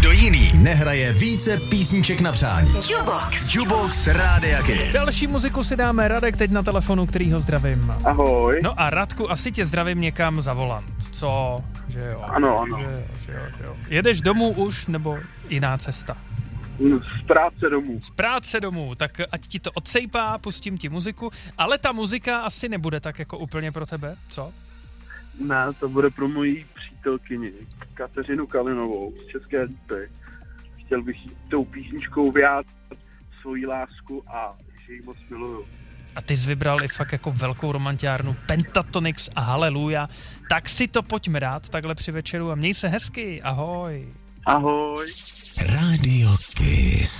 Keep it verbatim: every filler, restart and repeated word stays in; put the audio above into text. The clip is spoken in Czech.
nikdo jiný nehraje více písniček na přání. Jukebox. Jukebox Rádia Kiss. Další muziku si dáme. Radek teď na telefonu, kterýho zdravím. Ahoj. No a Radku, asi tě zdravím někam za volant. Co? Že jo. Ano, ano. Že jo, že jo, že jo. Jedeš domů už, nebo jiná cesta? Z práce domů. Z práce domů, tak ať ti to odsejpá, pustím ti muziku, ale ta muzika asi nebude tak jako úplně pro tebe, co? Ne, to bude pro moji přítelkyni, Kateřinu Kalinovou z České Lípy. Chtěl bych jí tou písničkou vyjádřit svoji lásku a že ji moc miluju. A ty jsi vybral i fakt jako velkou romantiárnu Pentatonix a Haleluja, tak si to pojďme dát takhle při večeru a měj se hezky, ahoj. Ahoj. Rádio Kiss.